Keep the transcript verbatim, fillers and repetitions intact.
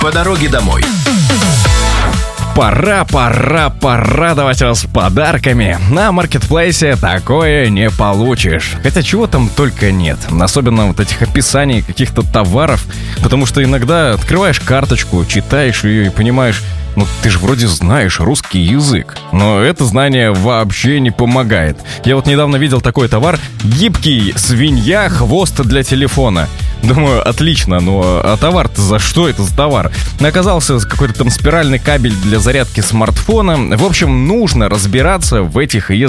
по дороге домой. Пора, пора, порадовать вас подарками. На маркетплейсе такое не получишь. Хотя чего там только нет. Особенно вот этих описаний каких-то товаров. Потому что иногда открываешь карточку, читаешь ее и понимаешь: ну, ты же вроде знаешь русский язык. Но это знание вообще не помогает. Я вот недавно видел такой товар: гибкий свинья, хвост для телефона. Думаю, отлично, но а товар-то за что это за товар? Оказался какой-то там спиральный кабель для зарядки смартфона. В общем, нужно разбираться в этих